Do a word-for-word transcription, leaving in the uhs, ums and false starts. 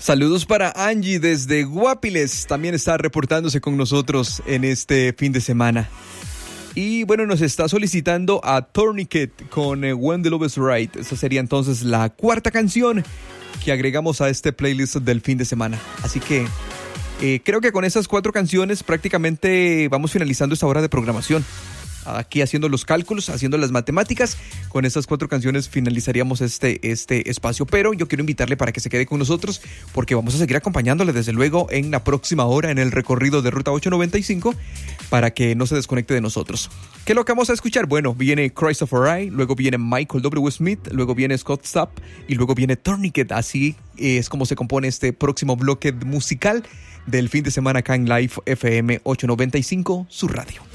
Saludos para Angie desde Guapiles, también está reportándose con nosotros en este fin de semana. Y bueno, nos está solicitando a Tourniquet con eh, When the Love is Right. Esa sería entonces la cuarta canción que agregamos a este playlist del fin de semana. Así que eh, creo que con esas cuatro canciones prácticamente vamos finalizando esta hora de programación. Aquí haciendo los cálculos, haciendo las matemáticas, con estas cuatro canciones finalizaríamos este, este espacio. Pero yo quiero invitarle para que se quede con nosotros, porque vamos a seguir acompañándole desde luego en la próxima hora en el recorrido de Ruta ocho noventa y cinco, para que no se desconecte de nosotros. ¿Qué es lo que vamos a escuchar? Bueno, viene Christopher Wright, luego viene Michael W. Smith, luego viene Scott Stapp y luego viene Tourniquet. Así es como se compone este próximo bloque musical del fin de semana acá en Live F M ochocientos noventa y cinco, su radio.